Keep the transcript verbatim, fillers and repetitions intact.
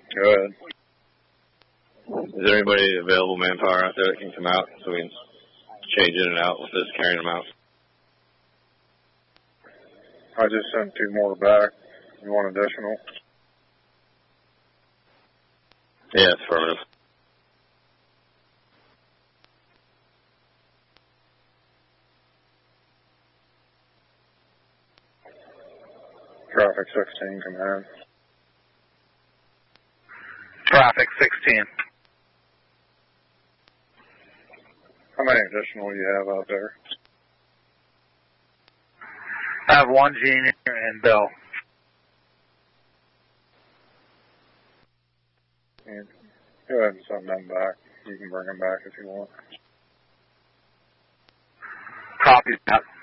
Go ahead. Is there anybody available manpower out there that can come out so we can change in and out with this, carrying them out? I just sent two more back. You want additional? Yeah, it's affirmative. Traffic sixteen, command. Traffic sixteen. How many additional do you have out there? I have one Gene and Bill. Yeah. Go ahead and send them back. You can bring them back if you want. Copy that.